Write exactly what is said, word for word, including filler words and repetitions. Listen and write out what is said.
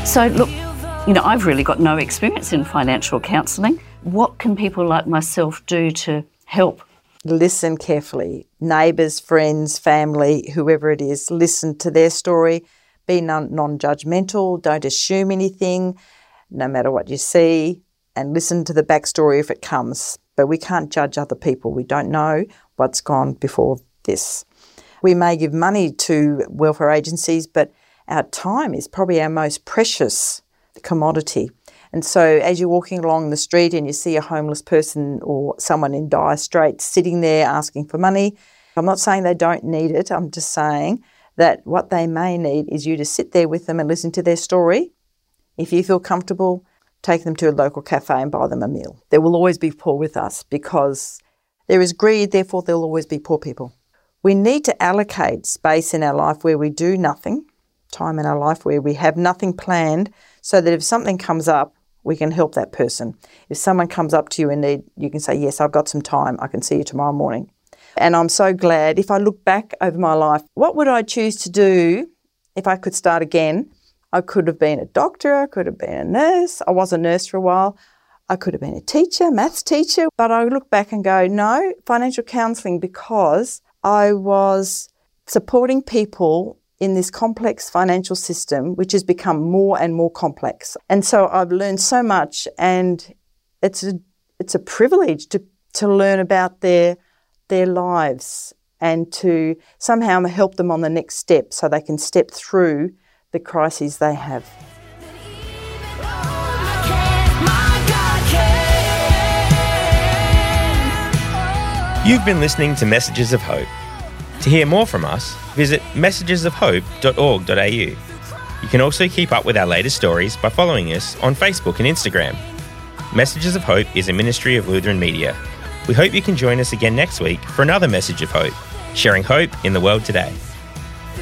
So look, you know, I've really got no experience in financial counselling. What can people like myself do to help? Listen carefully. Neighbours, friends, family, whoever it is, listen to their story. Be non- non-judgmental. Don't assume anything, no matter what you see, and listen to the backstory if it comes. But we can't judge other people. We don't know what's gone before this. We may give money to welfare agencies, but our time is probably our most precious commodity. And so as you're walking along the street and you see a homeless person or someone in dire straits sitting there asking for money, I'm not saying they don't need it. I'm just saying that what they may need is you to sit there with them and listen to their story. If you feel comfortable, take them to a local cafe and buy them a meal. There will always be poor with us because there is greed, therefore there will always be poor people. We need to allocate space in our life where we do nothing, time in our life where we have nothing planned, so that if something comes up, we can help that person. If someone comes up to you in need, you can say, yes, I've got some time. I can see you tomorrow morning. And I'm so glad, if I look back over my life, what would I choose to do if I could start again? I could have been a doctor, I could have been a nurse. I was a nurse for a while. I could have been a teacher, maths teacher. But I look back and go, no, financial counselling, because I was supporting people in this complex financial system, which has become more and more complex. And so I've learned so much, and it's a, it's a privilege to, to learn about their, their lives and to somehow help them on the next step so they can step through the crises they have. You've been listening to Messages of Hope. To hear more from us, visit messages of hope dot org dot a u. You can also keep up with our latest stories by following us on Facebook and Instagram. Messages of Hope is a ministry of Lutheran Media. We hope you can join us again next week for another Message of Hope, sharing hope in the world today.